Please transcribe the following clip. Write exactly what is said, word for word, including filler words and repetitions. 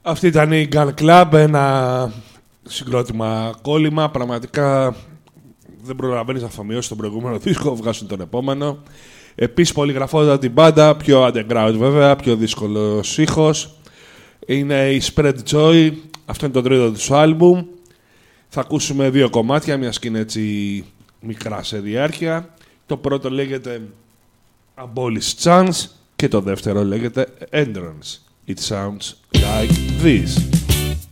Αυτή ήταν η Gun Club, ένα συγκρότημα κόλλημα. Πραγματικά δεν προλαβαίνεις να αφομοιώσεις τον προηγούμενο δίσκο, βγάζουν τον επόμενο. Επίσης πολυγραφόταν την μπάντα, πιο underground βέβαια, πιο δύσκολος ήχος. Είναι η Spread Joy, αυτό είναι το τρίτο τους άλμπουμ. Θα ακούσουμε δύο κομμάτια, μια και είναι έτσι μικρά σε διάρκεια. Το πρώτο λέγεται Abolish Chance και το δεύτερο λέγεται Entrance. It sounds like this.